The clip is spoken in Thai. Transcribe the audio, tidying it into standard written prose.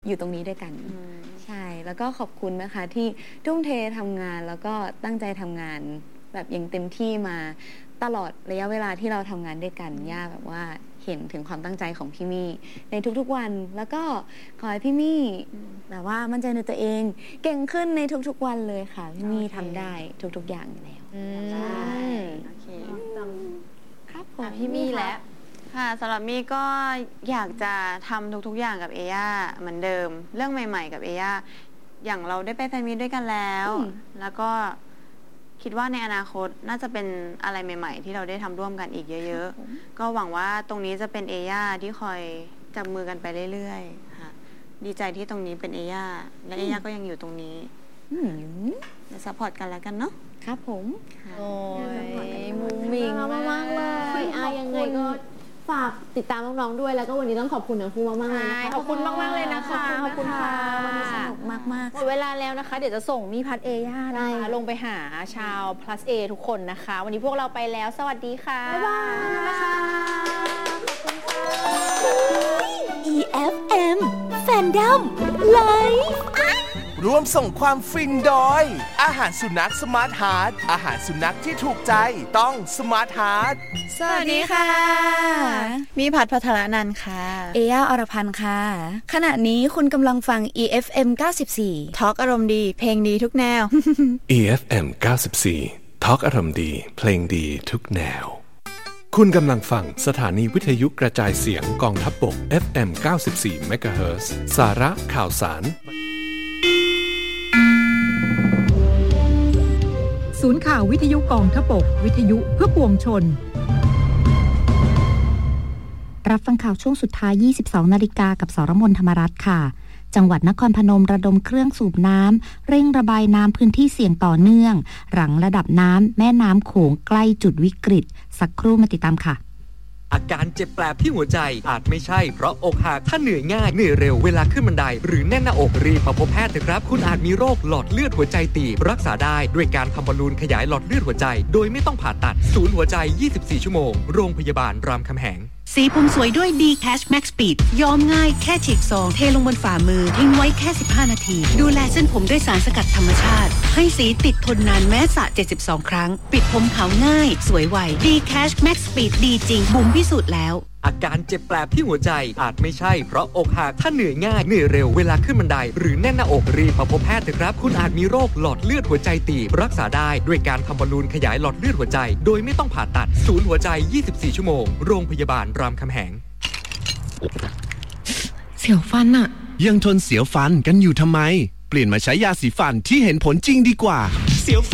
อยู่ตรงนี้ด้วยกันใช่แล้วก็ขอบคุณนะคะที่ทุ่มเททำงานแล้วก็ตั้งใจทำงานแบบอย่างเต็มที่มาตลอดระยะเวลาที่เราทำงานด้วยกันย่าแบบว่าเห็นถึงความตั้งใจของพี่มี่ในทุกๆวันแล้วก็ขอให้พี่มี่แบบว่ามั่นใจในตัวเองเก่งขึ้นในทุกๆวันเลยค่ะพี่มี่ทำได้ทุกๆอย่างอยู่แล้วใช่โอเคครับผมพี่มี่แล้วค่ะสำหรับมี่ก็อยากจะทำทุกๆอย่างกับเอย่าเหมือนเดิมเรื่องใหม่ๆกับเอย่าอย่างเราได้ไปแฟนมีตด้วยกันแล้วแล้วก็คิดว่าในอนาคตน่าจะเป็นอะไรใหม่ๆที่เราได้ทำร่วมกันอีกเยอะๆก็หวังว่าตรงนี้จะเป็นเอย่าที่คอยจับมือกันไปเรื่อยๆค่ะดีใจที่ตรงนี้เป็นเอย่าและเอย่าก็ยังอยู่ตรงนี้จะซัพพอร์ตกันแล้วกันเนาะครับผมโอ้ยมุ้งมิ้งมากๆเลยยังไงก็ฝากติดตามน้องๆด้วยแล้วก็วันนี้ต้องขอบคุณทั้งคู่มากๆเลยนะคะขอบคุณมากๆเลยนะคะขอบคุณค่ะวันนี้สนุกมากๆหมดเวลาแล้วนะคะเดี๋ยวจะส่งมี่พัดเอย่านะคะลงไปหาชาว plus A ทุกคนนะคะวันนี้พวกเราไปแล้วสวัสดีค่ะบ๊ายบายขอบคุณค่ะ EFM Fandom Live ร่วมส่งความฟินโดยอาหารสุนัขสมาร์ทฮาร์ทอาหารสุนัขที่ถูกใจต้องสมาร์ทฮาร์ทสวัสดีค่ะมีพัฒน์พัทรนันท์ค่ะเอย่าอรพันธ์ค่ะขณะนี้คุณกำลังฟัง EFM 94 ทอล์กอารมณ์ดีเพลงดีทุกแนว EFM 94 ทอล์กอารมณ์ดีเพลงดีทุกแนวคุณกำลังฟังสถานีวิทยุกระจายเสียงกองทัพบก FM 94 MHz สาระข่าวสารศูนย์ข่าววิทยุกองทัพบกวิทยุเพื่อปวงชนรับฟังข่าวช่วงสุดท้าย 22 นาฬิกากับสรมน ธรรมรัตน์ค่ะจังหวัดนครพนมระดมเครื่องสูบน้ำเร่งระบายน้ำพื้นที่เสี่ยงต่อเนื่องหลังระดับน้ำแม่น้ำโขงใกล้จุดวิกฤตสักครู่มาติดตามค่ะอาการเจ็บแปลบที่หัวใจอาจไม่ใช่เพราะอกหักถ้าเหนื่อยง่ายเหนื่อยเร็วเวลาขึ้นบันไดหรือแน่นหน้าอกรีบมาพบแพทย์เถอะครับคุณอาจมีโรคหลอดเลือดหัวใจตีบรักษาได้ด้วยการทำบอลลูนขยายหลอดเลือดหัวใจโดยไม่ต้องผ่าตัดศูนย์หัวใจ24ชั่วโมงโรงพยาบาลรามคำแหงสีผมสวยด้วย D-Cash Max Speed ย้อมง่ายแค่ฉีกซองเทลงบนฝ่ามือทิ้งไว้แค่15นาทีดูแลเส้นผมด้วยสารสกัดธรรมชาติให้สีติดทนนานแม้สระ72ครั้งปิดผมขาวง่ายสวยไว D-Cash Max Speed ดีจริงบุ๋มพิสูจน์แล้วอาการเจ็บแปลบที่หัวใจอาจไม่ใช่เพราะอกหักถ้าเหนื่อยง่ายเหนื่อยเร็วเวลาขึ้นบันไดหรือแน่นหน้าอกรีบมาพบแพทย์เถอะครับคุณอาจมีโรคหลอดเลือดหัวใจตีบรักษาได้ด้วยการทำบอลลูนขยายหลอดเลือดหัวใจโดยไม่ต้องผ่าตัดศูนย์หัวใจ24ชั่วโมงโรงพยาบาลรามคำแหงเสียวฟันอะยังทนเสียวฟันกันอยู่ทำไมเปลี่ยนมาใช้ยาสีฟันที่เห็นผลจริงดีกว่าเสียว